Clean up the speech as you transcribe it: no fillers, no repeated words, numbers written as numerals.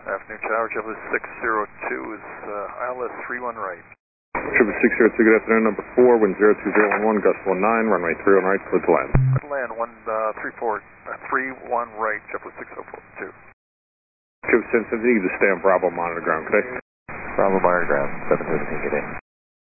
Afternoon tower, JetBlue 602 is ILS 31 right. JetBlue 602, good afternoon, number 4, wind 02011, gust 19, runway 31 right, clear to land. Clear to land, 31 right, JetBlue 602. JetBlue 770, you can just stay on Bravo monitor ground, okay? Bravo monitor ground, 770, good day.